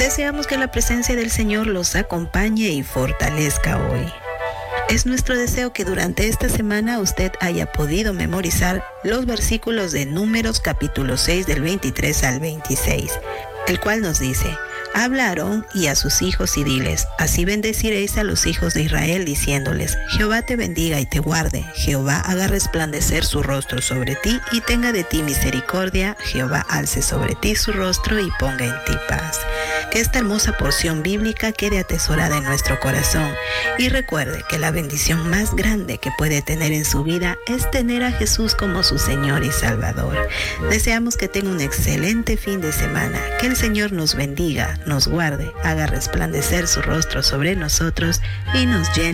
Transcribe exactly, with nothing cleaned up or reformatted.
Deseamos que la presencia del Señor los acompañe y fortalezca hoy. Es nuestro deseo que durante esta semana usted haya podido memorizar los versículos de Números capítulo seis del veintitrés al veintiséis, el cual nos dice: habla a Aarón y a sus hijos y diles: así bendeciréis a los hijos de Israel, diciéndoles: Jehová te bendiga y te guarde, Jehová haga resplandecer su rostro sobre ti y tenga de ti misericordia, Jehová alce sobre ti su rostro y ponga en ti paz. Que esta hermosa porción bíblica quede atesorada en nuestro corazón y recuerde que la bendición más grande que puede tener en su vida es tener a Jesús como su Señor y Salvador. Deseamos que tenga un excelente fin de semana, que el Señor nos bendiga, nos guarde, haga resplandecer su rostro sobre nosotros y nos llene